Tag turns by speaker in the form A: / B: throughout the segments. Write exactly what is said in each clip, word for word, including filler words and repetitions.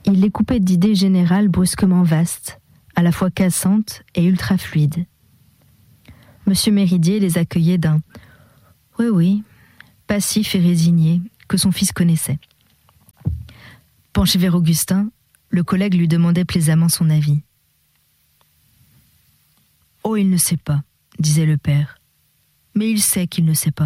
A: Il les coupait d'idées générales brusquement vastes, à la fois cassantes et ultra-fluides. Monsieur Méridier les accueillait d'un « oui, oui », passif et résigné, que son fils connaissait. Penché vers Augustin, le collègue lui demandait plaisamment son avis. « Oh, il ne sait pas », disait le père. « Mais il sait qu'il ne sait pas. »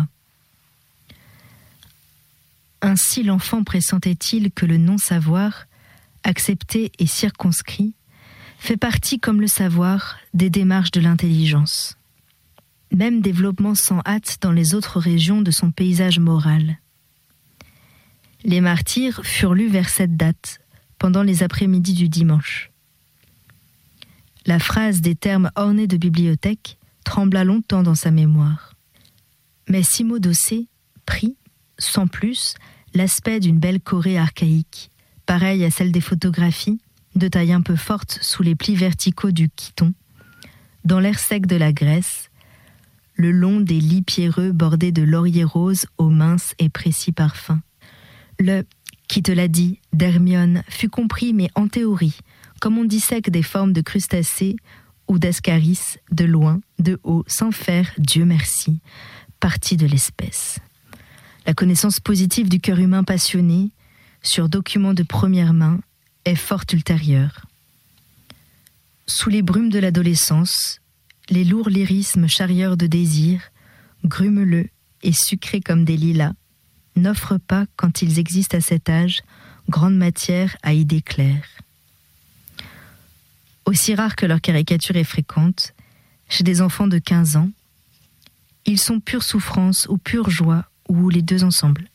A: Ainsi l'enfant pressentait-il que le non-savoir, accepté et circonscrit, fait partie, comme le savoir, des démarches de l'intelligence. Même développement sans hâte dans les autres régions de son paysage moral. Les martyrs furent lus vers cette date, pendant les après-midi du dimanche. La phrase des termes ornés de bibliothèque trembla longtemps dans sa mémoire. Mais Simo Dossé prit, sans plus, l'aspect d'une belle Corée archaïque, pareille à celle des photographies, de taille un peu forte sous les plis verticaux du Khiton, dans l'air sec de la Grèce, le long des lits pierreux bordés de lauriers roses au mince et précis parfum. Le « qui te l'a dit » d'Hermione fut compris, mais en théorie, comme on dissèque des formes de crustacés ou d'ascaris, de loin, de haut, sans faire, Dieu merci, partie de l'espèce. La connaissance positive du cœur humain passionné, sur documents de première main, est fort ultérieure. Sous les brumes de l'adolescence, les lourds lyrismes charrieurs de désir, grumeleux et sucrés comme des lilas, n'offrent pas, quand ils existent à cet âge, grande matière à idées claires. Aussi rare que leur caricature est fréquente, chez des enfants de quinze ans, ils sont pure souffrance ou pure joie, ou les deux ensemble.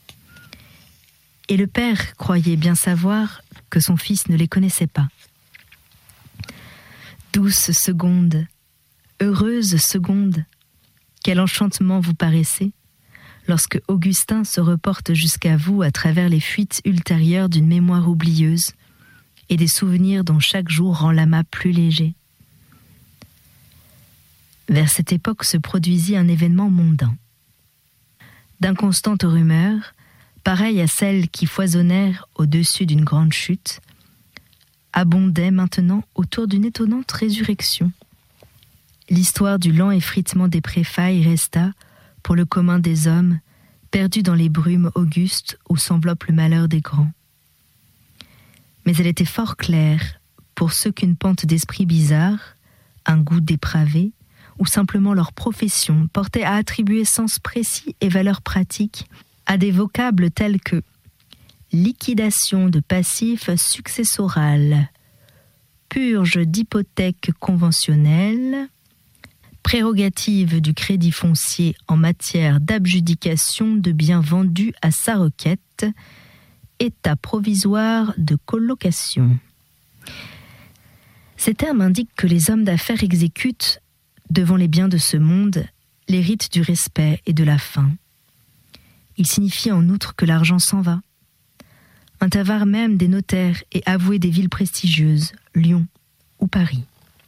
A: Et le père croyait bien savoir que son fils ne les connaissait pas. Douce seconde, heureuse seconde, quel enchantement vous paraissez, lorsque Augustin se reporte jusqu'à vous à travers les fuites ultérieures d'une mémoire oublieuse et des souvenirs dont chaque jour rend l'amas plus léger. Vers cette époque se produisit un événement mondain. D'inconstantes rumeurs, pareilles à celles qui foisonnèrent au-dessus d'une grande chute, abondaient maintenant autour d'une étonnante résurrection. L'histoire du lent effritement des préfailles resta, pour le commun des hommes, perdu dans les brumes augustes où s'enveloppe le malheur des grands. Mais elle était fort claire pour ceux qu'une pente d'esprit bizarre, un goût dépravé, ou simplement leur profession portait à attribuer sens précis et valeur pratique à des vocables tels que liquidation de passifs successoral, purge d'hypothèques conventionnelles, prérogative du crédit foncier en matière d'abjudication de biens vendus à sa requête, état provisoire de colocation. Ces termes indiquent que les hommes d'affaires exécutent, devant les biens de ce monde, les rites du respect et de la faim. Ils signifient en outre que l'argent s'en va. Un tavar même des notaires et avoués des villes prestigieuses, Lyon ou Paris.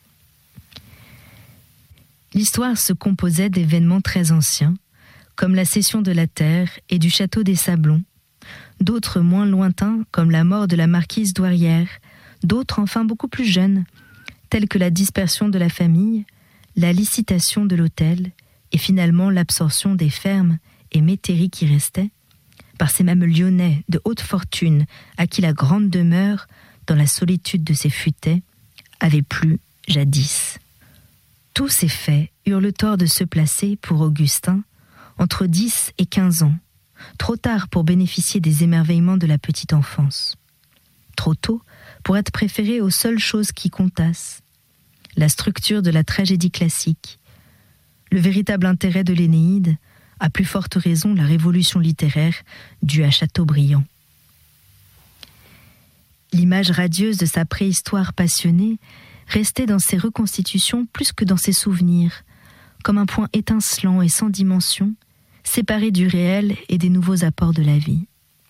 A: L'histoire se composait d'événements très anciens, comme la cession de la terre et du château des Sablons, d'autres moins lointains, comme la mort de la marquise douairière, d'autres enfin beaucoup plus jeunes, tels que la dispersion de la famille, la licitation de l'hôtel et finalement l'absorption des fermes et métairies qui restaient, par ces mêmes Lyonnais de haute fortune à qui la grande demeure, dans la solitude de ses futaies, avait plu jadis. Tous ces faits eurent le tort de se placer, pour Augustin, entre dix et quinze ans, trop tard pour bénéficier des émerveillements de la petite enfance, trop tôt pour être préféré aux seules choses qui comptassent, la structure de la tragédie classique, le véritable intérêt de l'Énéide, à plus forte raison la révolution littéraire due à Chateaubriand. L'image radieuse de sa préhistoire passionnée restait dans ses reconstitutions plus que dans ses souvenirs, comme un point étincelant et sans dimension, séparé du réel et des nouveaux apports de la vie.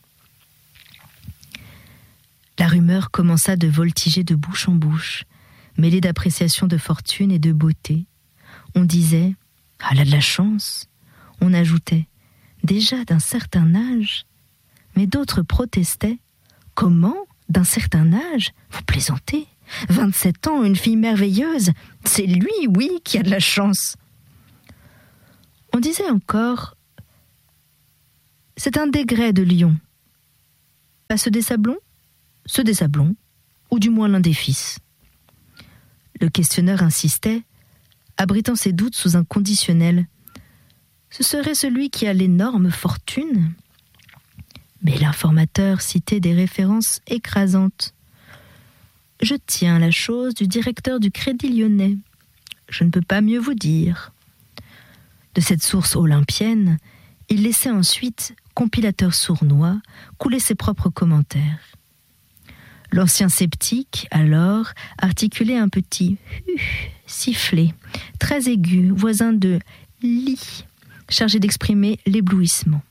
A: La rumeur commença de voltiger de bouche en bouche, mêlée d'appréciation de fortune et de beauté. On disait « Ah, elle a de la chance !» On ajoutait « Déjà d'un certain âge ?» Mais d'autres protestaient « Comment ? d'un certain âge, vous plaisantez. vingt-sept ans, une fille merveilleuse, c'est lui, oui, qui a de la chance. On disait encore, c'est un Desgrais de Lyon. Pas ceux des Sablons ? Ceux des Sablons, ou du moins l'un des fils. Le questionneur insistait, abritant ses doutes sous un conditionnel. Ce serait celui qui a l'énorme fortune. Mais l'informateur citait des références écrasantes. Je tiens la chose du directeur du Crédit Lyonnais. Je ne peux pas mieux vous dire. De cette source olympienne, il laissait ensuite, compilateur sournois, couler ses propres commentaires. L'ancien sceptique, alors, articulait un petit hu, sifflé, très aigu, voisin de li, chargé d'exprimer l'éblouissement.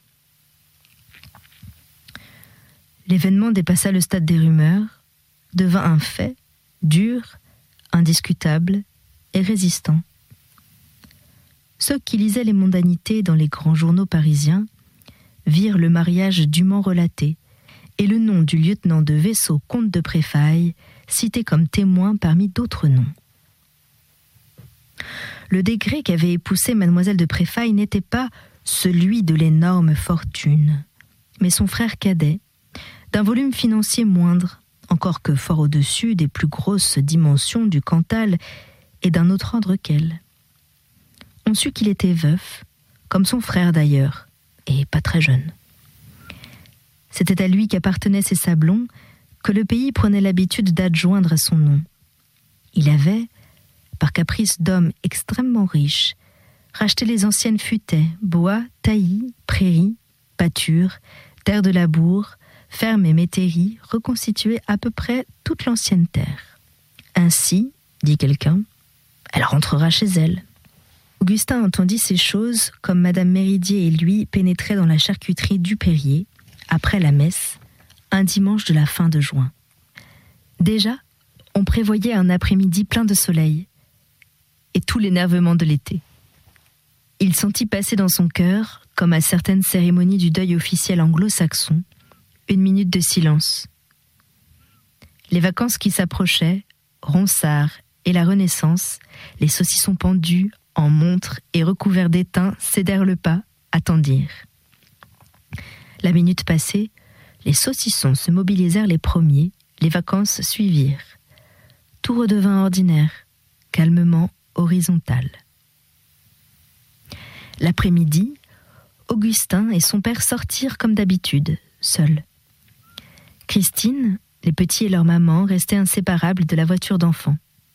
A: L'événement dépassa le stade des rumeurs, devint un fait, dur, indiscutable et résistant. Ceux qui lisaient les mondanités dans les grands journaux parisiens virent le mariage dûment relaté et le nom du lieutenant de vaisseau comte de Préfaille cité comme témoin parmi d'autres noms. Le Desgrais qu'avait épousé mademoiselle de Préfaille n'était pas celui de l'énorme fortune, mais son frère cadet, d'un volume financier moindre, encore que fort au-dessus des plus grosses dimensions du Cantal et d'un autre ordre qu'elle. On sut qu'il était veuf, comme son frère d'ailleurs, et pas très jeune. C'était à lui qu'appartenaient ces Sablons que le pays prenait l'habitude d'adjoindre à son nom. Il avait, par caprice d'homme extrêmement riche, racheté les anciennes futaies, bois, taillis, prairies, pâtures, terres de labour, fermes et métairies, reconstituaient à peu près toute l'ancienne terre. Ainsi, dit quelqu'un, elle rentrera chez elle. Augustin entendit ces choses comme Madame Méridier et lui pénétraient dans la charcuterie du Perrier, après la messe, un dimanche de la fin de juin. Déjà, on prévoyait un après-midi plein de soleil et tout l'énervement de l'été. Il sentit passer dans son cœur, comme à certaines cérémonies du deuil officiel anglo-saxon, une minute de silence. Les vacances qui s'approchaient, Ronsard et la Renaissance, les saucissons pendus en montres et recouverts d'étain cédèrent le pas, attendirent. La minute passée, les saucissons se mobilisèrent les premiers, les vacances suivirent. Tout redevint ordinaire, calmement horizontal. L'après-midi, Augustin et son père sortirent comme d'habitude, seuls. Christine, les petits et leur maman restaient inséparables de la voiture d'enfant.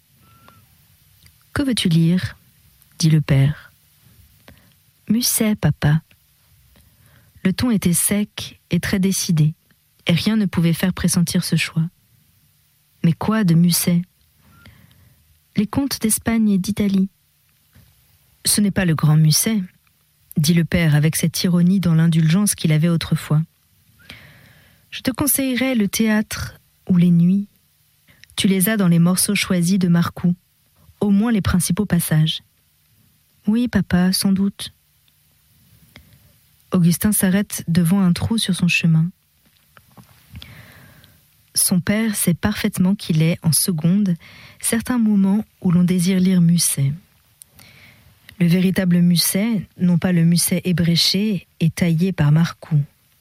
A: « Que veux-tu lire ?» dit le père. « Musset, papa. » Le ton était sec et très décidé, et rien ne pouvait faire pressentir ce choix. Mais quoi de Musset ? Les contes d'Espagne et d'Italie. Ce n'est pas le grand Musset, dit le père avec cette ironie dans l'indulgence qu'il avait autrefois. Je te conseillerais le théâtre ou les nuits. Tu les as dans les morceaux choisis de Marcoux, au moins les principaux passages. Oui, papa, sans doute. Augustin s'arrête devant un trou sur son chemin. Son père sait parfaitement qu'il est, en seconde, certains moments où l'on désire lire Musset. Le véritable Musset, non pas le Musset ébréché et taillé par Marcoux.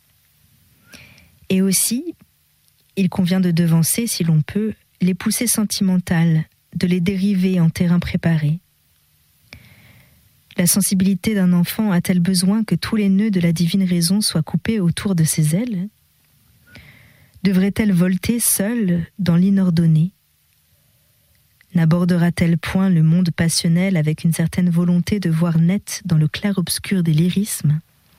A: Et aussi, il convient de devancer, si l'on peut, les poussées sentimentales, de les dériver en terrain préparé. La sensibilité d'un enfant a-t-elle besoin que tous les nœuds de la divine raison soient coupés autour de ses ailes ? Devrait-elle volter seule dans l'inordonné ? N'abordera-t-elle point le monde passionnel avec une certaine volonté de voir net dans le clair-obscur des lyrismes ?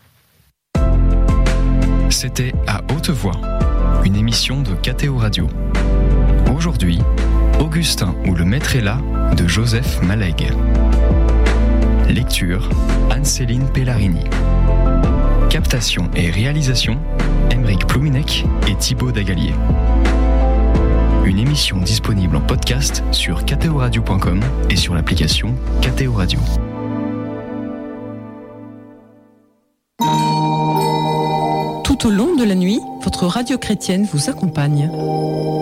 B: C'était À Haute Voix, une émission de K T O Radio. Aujourd'hui, Augustin ou le maître est là de Joseph Malègue. Lecture, Anne-Céline Pellarini. Captation et réalisation, Aymeric Plouminec et Thibaut Dagalier. Une émission disponible en podcast sur k t o radio point com et sur l'application K T O Radio.
C: Tout Tout au long de la nuit, votre radio chrétienne vous accompagne.